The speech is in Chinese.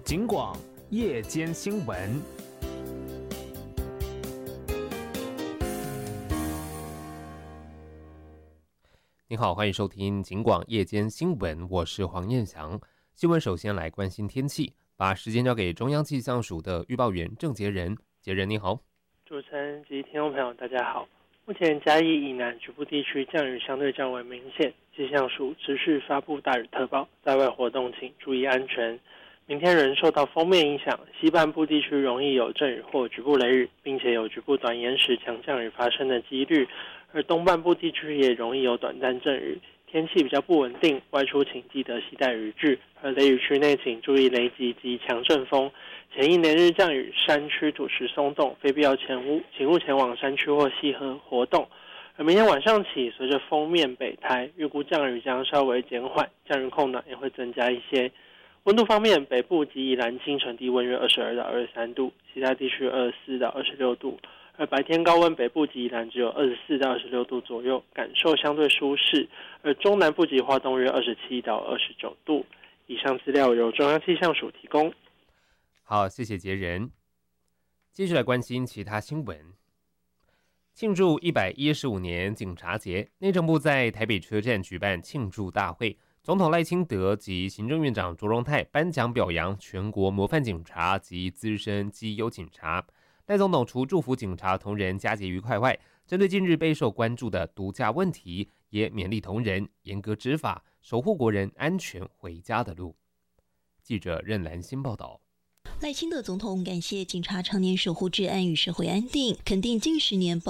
警广夜间新闻。 您好，欢迎收听警广夜间新闻，我是黄彦翔。新闻首先来关心天气，把时间交给中央气象署的预报员郑杰仁。杰仁你好。 主持人及听众朋友大家好。目前嘉义以南局部地区降雨相对较为明显，气象署持续发布大雨特报，在外活动请注意安全。明天仍受到锋面影响，西半部地区容易有阵雨或局部雷雨，并且有局部短延时强降雨发生的几率，而东半部地区也容易有短暂阵雨，天气比较不稳定，外出请记得携带雨具，而雷雨区内请注意雷击及强阵风。前一连日降雨，山区土石松动，非必要请勿前往山区或溪河活动。而明天晚上起，随着锋面北抬，预估降雨将稍微减缓，降雨空档也会增加一些。温度方面，北部及宜兰清晨低温约22到23度，其他地区24到26度。而白天高温，北部及宜兰只有24到26度左右，感受相对舒适。而中南部及花东约27到29度。以上资料由中央气象署提供。 好，谢谢杰仁。继续来关心其他新闻。庆祝115年警察节，内政部在台北车站举办庆祝大会。总统赖清德及行政院长卓荣泰颁奖表扬全国模范警察及资深绩优警察。赖总统除祝福警察同仁佳节愉快外，针对近日备受关注的毒驾问题，也勉励同仁严格执法，守护国人安全回家的路。记者任兰心报道。 赖清德总统感谢警察常年守护治安与社会安定，肯定近10年